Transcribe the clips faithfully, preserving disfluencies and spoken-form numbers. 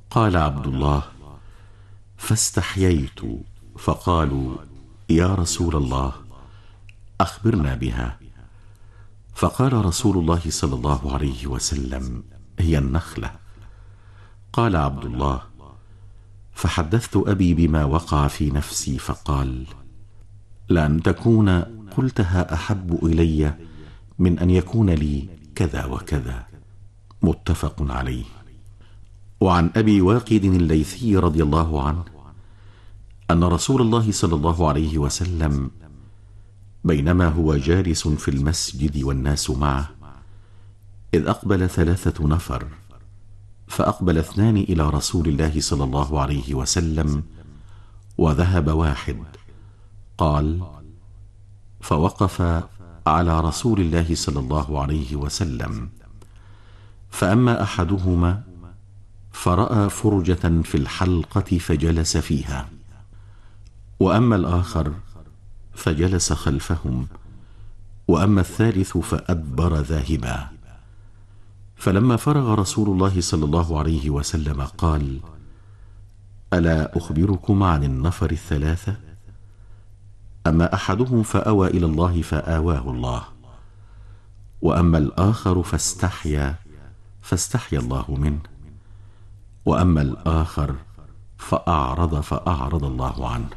قال عبد الله: فاستحييت، فقالوا: يا رسول الله، أخبرنا بها. فقال رسول الله صلى الله عليه وسلم: هي النخلة. قال عبد الله: فحدثت أبي بما وقع في نفسي، فقال: لأن تكون قلتها أحب إلي من أن يكون لي كذا وكذا. متفق عليه. وعن أبي واقد الليثي رضي الله عنه أن رسول الله صلى الله عليه وسلم بينما هو جالس في المسجد والناس معه، إذ أقبل ثلاثة نفر، فأقبل اثنان إلى رسول الله صلى الله عليه وسلم وذهب واحد. قال: فوقف على رسول الله صلى الله عليه وسلم، فأما أحدهما فرأى فرجة في الحلقة فجلس فيها، وأما الآخر فجلس خلفهم، وأما الثالث فأدبر ذاهبا. فلما فرغ رسول الله صلى الله عليه وسلم قال: ألا أخبركم عن النفر الثلاثة؟ أما أحدهم فأوى إلى الله فآواه الله، وأما الآخر فاستحيا فاستحيا الله منه، وأما الآخر فأعرض فأعرض الله عنه.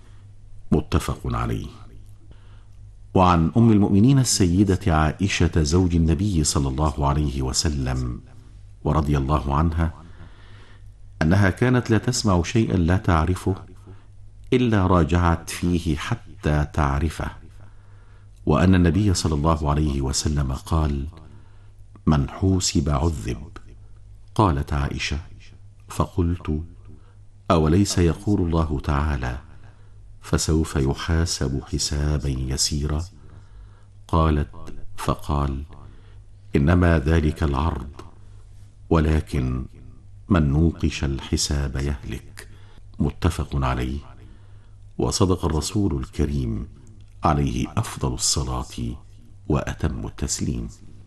متفق عليه. وعن أم المؤمنين السيدة عائشة زوج النبي صلى الله عليه وسلم ورضي الله عنها أنها كانت لا تسمع شيئا لا تعرفه إلا راجعت فيه حتى تعرفه، وأن النبي صلى الله عليه وسلم قال: من حوسب عذب. قالت عائشة: فقلت: أوليس يقول الله تعالى: فسوف يحاسب حسابا يسيرا؟ قالت: فقال: إنما ذلك العرض، ولكن من نوقش الحساب يهلك. متفق عليه. وصدق الرسول الكريم عليه أفضل الصلاة وأتم التسليم.